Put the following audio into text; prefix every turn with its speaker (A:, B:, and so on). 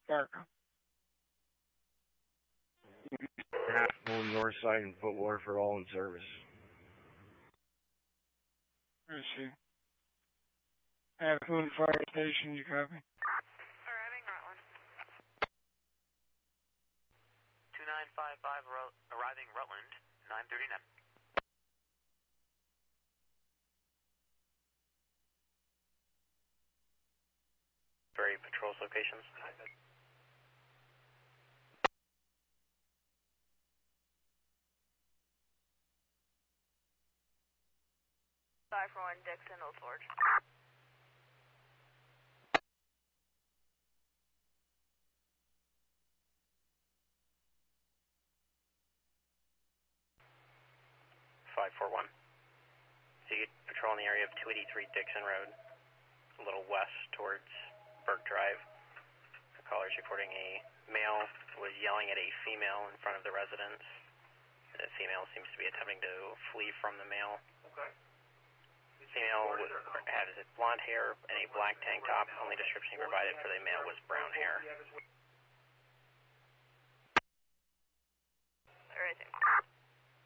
A: Barco.
B: North side and put water for all in service.
A: I see. At Boone Fire Station, you copy?
C: Arriving Rutland. 2955 arriving Rutland, 9:39. Very patrols locations. 541 Dixon, Old Forge. So you could patrol in the area of 283 Dixon Road, a little west towards Burke Drive. The caller's reporting a male was yelling at a female in front of the residence. The female seems to be attempting to flee from the male.
D: Okay.
C: The female had blonde hair and a black tank top. Only description he provided for the male was brown hair.